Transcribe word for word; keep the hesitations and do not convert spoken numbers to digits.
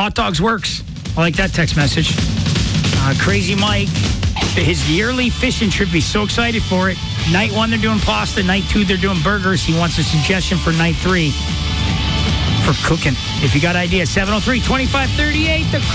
Hot Dogs Works. I like that text message. Uh, Crazy Mike, his yearly fishing trip. He's so excited for it. Night one, they're doing pasta. Night two, they're doing burgers. He wants a suggestion for night three for cooking. If you got ideas, seven oh three, two five three eight. The